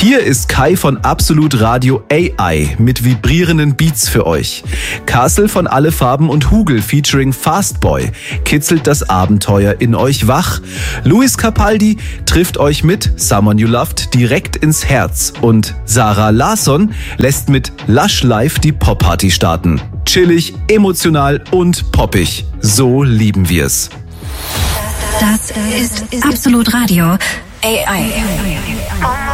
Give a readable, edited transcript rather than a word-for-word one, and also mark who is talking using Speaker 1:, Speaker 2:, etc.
Speaker 1: Hier ist Kai von Absolut Radio AI mit vibrierenden Beats für euch. Castle von Alle Farben und Hugel featuring Fastboy kitzelt das Abenteuer in euch wach. Luis Capaldi trifft euch mit Someone You Loved direkt ins Herz und Sarah Larsson lässt mit Lush Life die Pop-Party starten. Chillig, emotional und poppig. So lieben wir's.
Speaker 2: Das ist Absolut Radio AI.